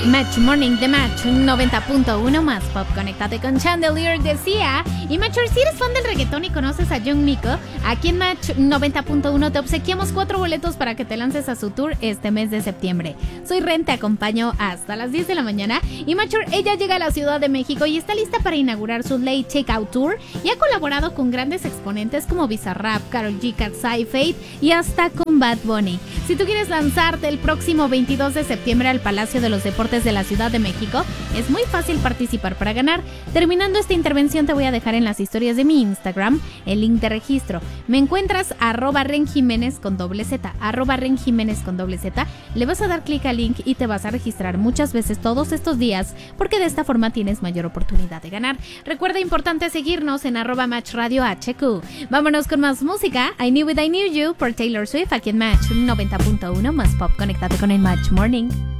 Match Morning de Match 90.1 más pop. Conéctate con Chandelier decía. Y Machor, si eres fan del reggaetón y conoces a Young Miko, aquí en Match 90.1 te obsequiamos 4 boletos para que te lances a su tour este mes de septiembre. Soy Ren, te acompaño hasta las 10 de la mañana. Y Machor, ella llega a la Ciudad de México y está lista para inaugurar su Late Checkout Tour y ha colaborado con grandes exponentes como Bizarrap, Karol G, Katsai, Fate y hasta con Bad Bunny. Si tú quieres lanzarte el próximo 22 de septiembre al Palacio de los Deportes de la Ciudad de México, es muy fácil participar para ganar. Terminando esta intervención te voy a dejar en las historias de mi Instagram el link de registro. Me encuentras @renjimenez con doble Z, @renjimenez con doble Z. Le vas a dar clic al link y te vas a registrar muchas veces todos estos días, porque de esta forma tienes mayor oportunidad de ganar. Recuerda, importante seguirnos en @matchradiohq. Vámonos con más música. I Knew It, I Knew You por Taylor Swift aquí en Match 90.1 más pop. Conéctate con el Match Morning.